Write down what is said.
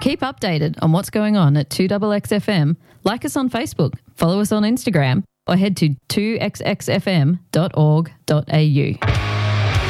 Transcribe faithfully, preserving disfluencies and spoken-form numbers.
keep updated on what's going on at two X X F M, like us on Facebook, follow us on Instagram, or head to two x x f m dot org dot a u.